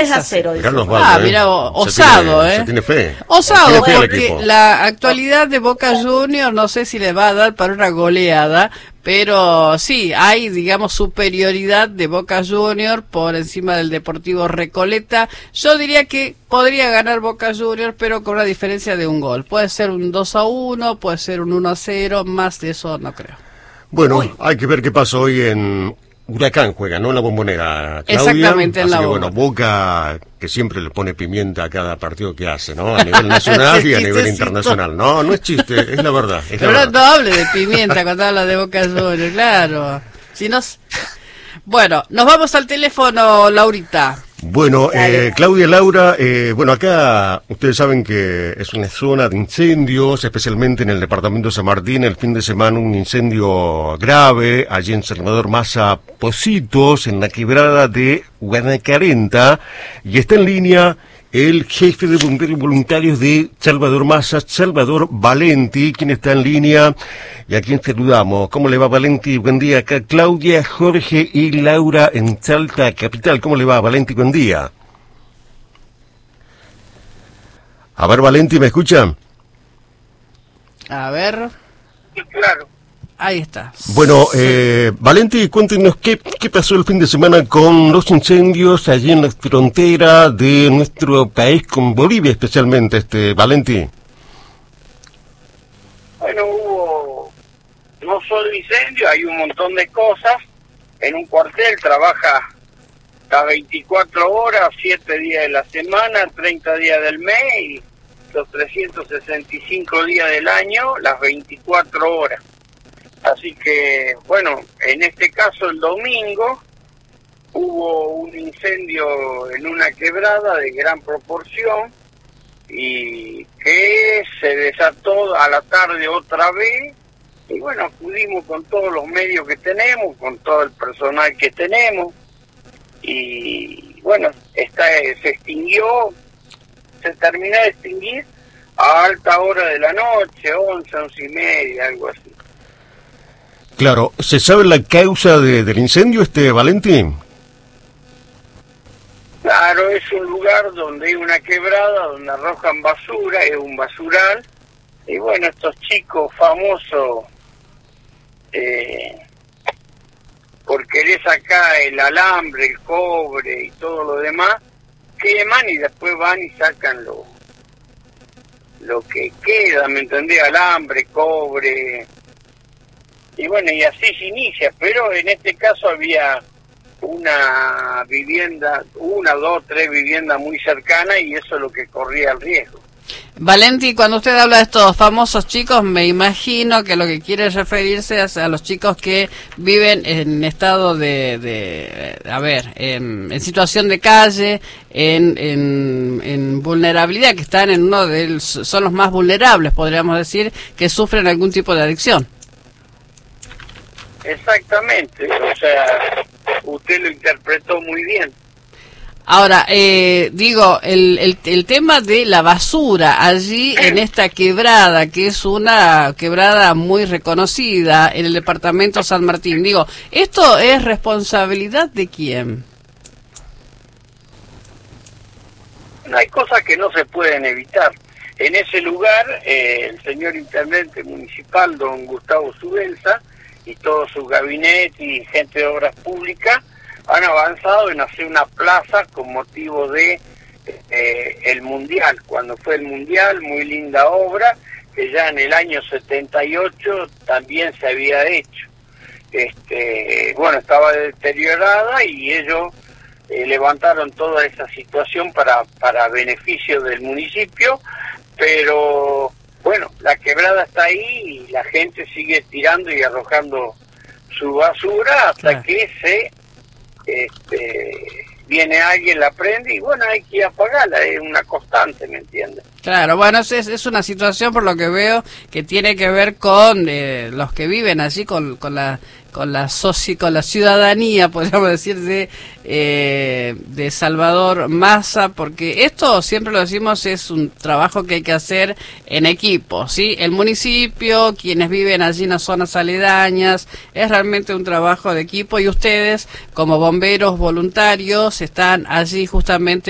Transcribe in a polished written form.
3-0. Mira, osado, se tiene fe. Osado, porque la actualidad de Boca Juniors no sé si le va a dar para una goleada, pero sí, hay, digamos, superioridad de Boca Juniors por encima del Deportivo Recoleta. Yo diría que podría ganar Boca Juniors, pero con una diferencia de un gol. Puede ser un 2-1, puede ser un 1-0, más de eso no creo. Bueno, hay que ver qué pasa hoy en Huracán. Juega, ¿no? En la Bombonera, Claudia. Exactamente, en la Bombonera. Bueno, Boca, que siempre le pone pimienta a cada partido que hace, ¿no? A nivel nacional y a nivel internacional. No, no es chiste, es la verdad. Pero no hable de pimienta cuando habla de Boca Juniors, claro. Si nos... Bueno, nos vamos al teléfono, Laurita. Bueno, Claudia, Laura, bueno, acá ustedes saben que es una zona de incendios, especialmente en el departamento de San Martín. El fin de semana un incendio grave allí en Salvador Massa Pocitos, en la quebrada de Guanacarenta, y está en línea el jefe de bomberos voluntarios de Salvador Massa, Salvador Valenti, quien está en línea y a quien saludamos. ¿Cómo le va, Valenti? Buen día. Acá Claudia, Jorge y Laura en Salta Capital. ¿Cómo le va, Valenti? Buen día. A ver, Valenti, ¿me escuchan? A ver. Sí, claro. Ahí está. Bueno, Valenti, cuéntenos qué pasó el fin de semana con los incendios allí en la frontera de nuestro país con Bolivia, especialmente, Valenti. Bueno, hubo no solo incendio, hay un montón de cosas. En un cuartel trabaja las 24 horas, 7 días de la semana, 30 días del mes y los 365 días del año, las 24 horas. Así que, bueno, en este caso el domingo hubo un incendio en una quebrada de gran proporción y que se desató a la tarde otra vez. Y bueno, acudimos con todos los medios que tenemos, con todo el personal que tenemos. Y bueno, se extinguió, se terminó de extinguir a alta hora de la noche, 11:30, algo así. Claro, ¿se sabe la causa del incendio, Valentín? Claro, es un lugar donde hay una quebrada, donde arrojan basura, es un basural, y bueno, estos chicos famosos, por querer sacar el alambre, el cobre y todo lo demás, queman y después van y sacan lo que queda, ¿me entendés? Alambre, cobre... Y bueno, y así se inicia, pero en este caso había una vivienda, 1, 2, 3 viviendas muy cercanas y eso es lo que corría el riesgo. Valenti, cuando usted habla de estos famosos chicos, me imagino que lo que quiere referirse es a los chicos que viven en estado en situación de calle, en vulnerabilidad, que están en son los más vulnerables, podríamos decir, que sufren algún tipo de adicción. Exactamente, o sea, usted lo interpretó muy bien. Ahora, el tema de la basura allí en esta quebrada, que es una quebrada muy reconocida en el departamento San Martín, ¿esto es responsabilidad de quién? Hay cosas que no se pueden evitar. En ese lugar, el señor intendente municipal, don Gustavo Subelsa, y todo su gabinete y gente de obras públicas han avanzado en hacer una plaza con motivo de el Mundial. Cuando fue el Mundial, muy linda obra, que ya en el año 78 también se había hecho. Bueno, estaba deteriorada y ellos levantaron toda esa situación para beneficio del municipio, pero... Bueno, la quebrada está ahí y la gente sigue tirando y arrojando su basura hasta que viene alguien, la prende y bueno, hay que apagarla, es una constante, ¿me entiendes? Claro, bueno, es una situación por lo que veo que tiene que ver con los que viven allí, con la ciudadanía, podríamos decir, de Salvador Massa, porque esto, siempre lo decimos, es un trabajo que hay que hacer en equipo, ¿sí? El municipio, quienes viven allí en las zonas aledañas, es realmente un trabajo de equipo y ustedes, como bomberos voluntarios, están allí justamente